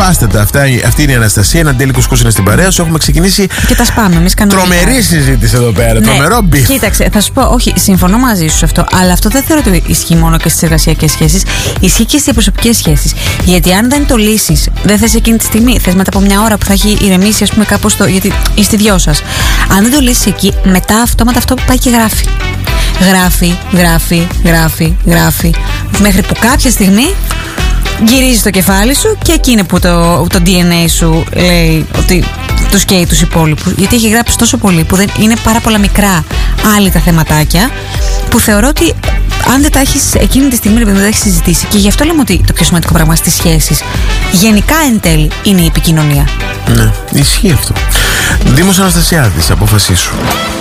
Σπάστε τα. Αυτή είναι η Αναστασία. Ένα τέλειο κουσκούς είναι στην παρέα σου. Έχουμε ξεκινήσει. Και τα σπάμε εμείς κανονικά. Τρομερή συζήτηση εδώ πέρα. Ναι. Τρομερό μπιφ. Κοίταξε, θα σου πω, όχι, συμφωνώ μαζί σου σε αυτό. Αλλά αυτό δεν θεωρώ ότι ισχύει μόνο και στις εργασιακές σχέσεις. Ισχύει και στις διαπροσωπικές σχέσεις. Γιατί αν δεν το λύσεις, δεν θες εκείνη τη στιγμή. Θες μετά από μια ώρα που θα έχει ηρεμήσει, ας πούμε, κάπως το. Γιατί είστε δυο σας. Αν δεν το λύσεις εκεί, μετά αυτόματα αυτό πάει και γράφει. Γράφει. Μέχρι που κάποια στιγμή γυρίζει το κεφάλι σου και εκεί είναι που το DNA σου λέει ότι τους καίει τους υπόλοιπους. Γιατί έχει γράψει τόσο πολύ που δεν είναι πάρα πολλά μικρά άλλοι τα θεματάκια που θεωρώ ότι αν δεν τα έχεις εκείνη τη στιγμή, δεν τα έχεις συζητήσει. Και γι' αυτό λέμε ότι το πιο σημαντικό πράγμα στις σχέσεις γενικά εν τέλει είναι η επικοινωνία. Ναι, ισχύει αυτό. Δήμος Αναστασιάδης, απόφασή σου.